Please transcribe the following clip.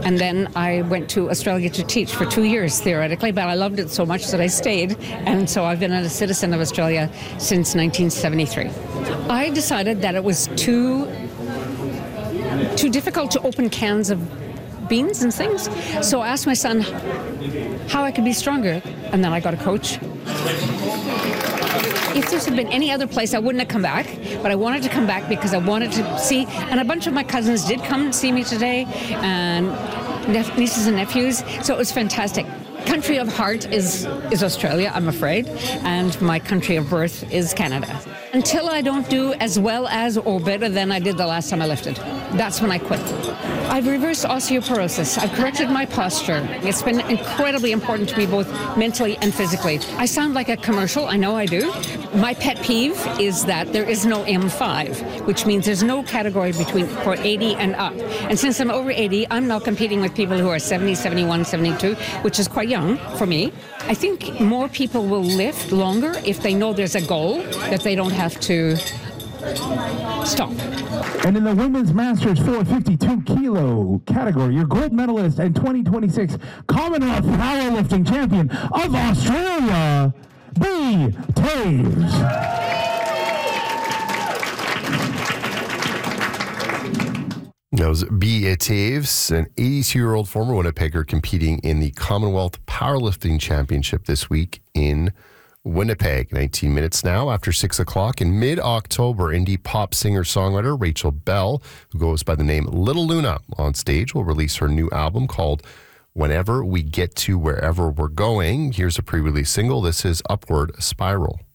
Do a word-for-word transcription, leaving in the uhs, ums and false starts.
And then I went to Australia to teach for two years, theoretically, but I loved it so much that I stayed. And so I've been a citizen of Australia since nineteen seventy-three. I decided that it was too, too difficult to open cans of beans and things. So I asked my son how I could be stronger. And then I got a coach. If this had been any other place, I wouldn't have come back, but I wanted to come back because I wanted to see, and a bunch of my cousins did come and see me today, and nieces and nephews, so it was fantastic. Country of heart is, is Australia, I'm afraid, and my country of birth is Canada. Until I don't do as well as or better than I did the last time I lifted. That's when I quit. I've reversed osteoporosis. I've corrected my posture. It's been incredibly important to me both mentally and physically. I sound like a commercial, I know I do. My pet peeve is that there is no M five, which means there's no category between for eighty and up. And since I'm over eighty, I'm now competing with people who are seventy, seventy-one, seventy-two, which is quite young for me. I think more people will lift longer if they know there's a goal that they don't have to stop. And in the women's Masters four fifty-two kilo category, your gold medalist and twenty twenty-six Commonwealth Powerlifting Champion of Australia, Bea Taves. That was Bea Taves, an eighty-two-year-old former Winnipegger competing in the Commonwealth Powerlifting Championship this week in Winnipeg. nineteen minutes now after six o'clock. In mid-October, indie pop singer-songwriter Rachel Bell, who goes by the name Little Luna on stage, will release her new album called Whenever We Get to Wherever We're Going. Here's a pre-release single. This is Upward Spiral.